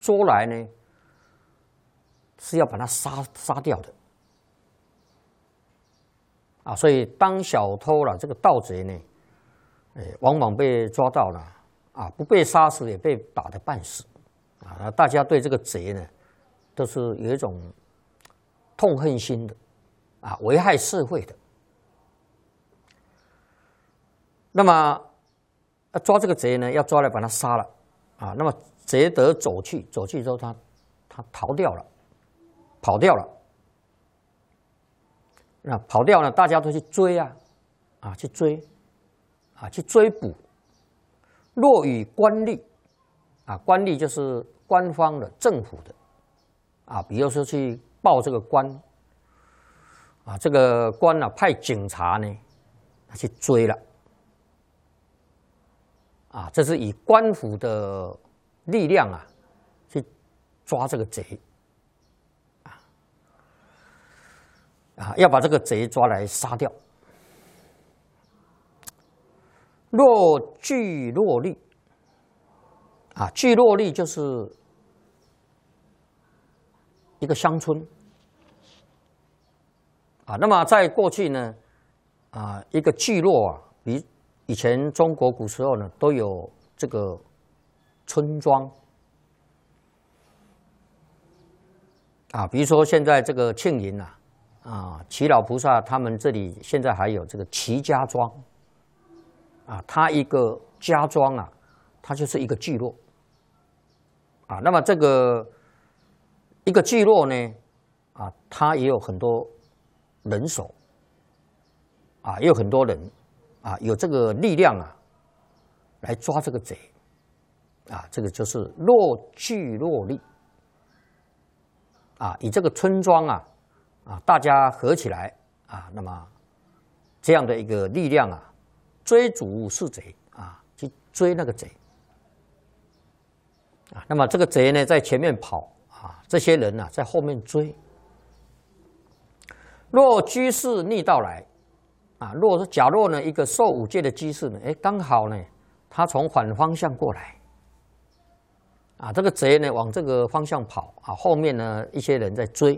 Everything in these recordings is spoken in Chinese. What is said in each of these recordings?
捉来呢，是要把它杀掉的啊。所以当小偷了这个盗贼呢，往往被抓到了啊，不被杀死也被打得半死啊。大家对这个贼呢，都是有一种痛恨心的啊，危害社会的。那么抓这个贼呢，要抓来把他杀了啊。那么贼得走去之后，他逃掉了，跑掉了。那跑掉呢，大家都去追去追捕。若与官吏官吏就是官方的、政府的啊，比如说去报这个官啊，这个官派警察呢去追了。啊，这是以官府的力量去抓这个贼，要把这个贼抓来杀掉。若聚落吏，聚落吏就是一个乡村那么在过去呢，一个聚落比以前中国古时候呢，都有这个村庄比如说现在这个庆云耆老菩萨他们这里现在还有这个耆家庄它一个家庄它就是一个聚落那么这个一个聚落呢它也有很多人手也有很多人。有这个力量来抓这个贼这个就是若聚若吏以这个村庄大家合起来那么这样的一个力量追逐是贼去追那个贼那么这个贼呢在前面跑这些人在后面追。若居士逆道来。若说假若呢，一个受五戒的居士呢，刚好呢，他从反方向过来，这个贼呢往这个方向跑，后面呢一些人在追，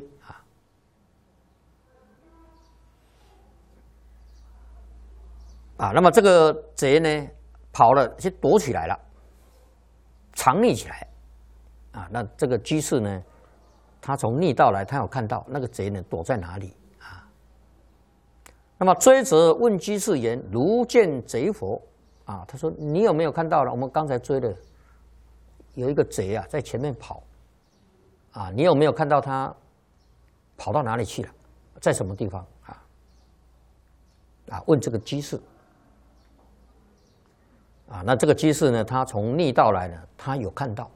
那么这个贼呢跑了，就躲起来了，藏匿起来，那这个居士呢，他从逆道来，他有看到那个贼呢躲在哪里。那么追者问居士言：“如见贼佛？”他说：“你有没有看到了？我们刚才追的有一个贼在前面跑，你有没有看到他跑到哪里去了？在什么地方？”问这个居士。那这个居士呢，他从逆道来呢，他有看到。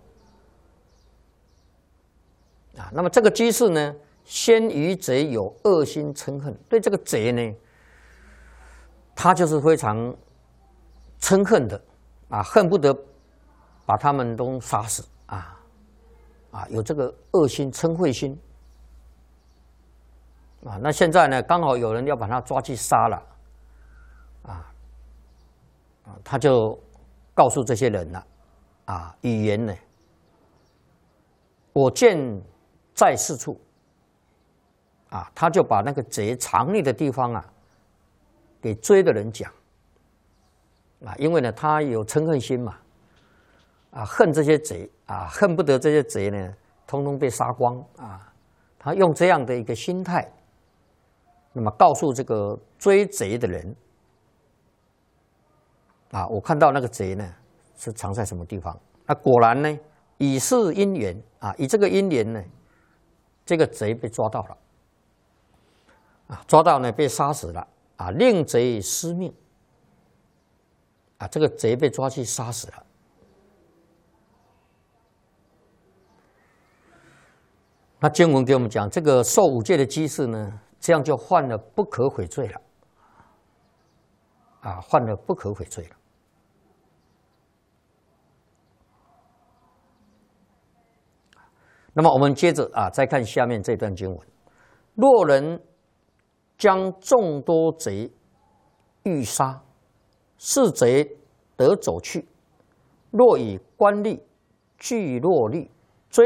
那么这个居士呢，先于贼有恶心嗔恨，对这个贼呢。他就是非常嗔恨的恨不得把他们都杀死有这个恶心嗔恚心那现在呢，刚好有人要把他抓去杀了他就告诉这些人了语言呢，我见在是处他就把那个贼藏匿的地方给追的人讲因为呢他有嗔恨心嘛恨这些贼恨不得这些贼呢通通被杀光他用这样的一个心态，那么告诉这个追贼的人我看到那个贼呢是藏在什么地方。果然呢，以是因缘以这个因缘呢，这个贼被抓到了抓到呢被杀死了令贼失命这个贼被抓去杀死了。那经文给我们讲，这个受五戒的居士呢，这样就犯了不可悔罪了犯了不可悔罪了。那么我们接着再看下面这段经文：若人将众多贼欲杀，是贼得走去。若以官吏聚落吏，